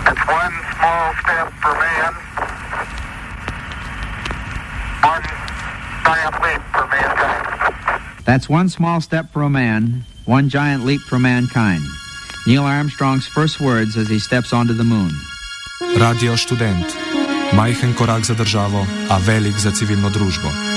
It's one small step for man, one giant leap for mankind. That's one small step for a man, one giant leap for mankind. Neil Armstrong's first words as he steps onto the moon. Radio Študent. Majhen korak za državo, a velik za civilno družbo.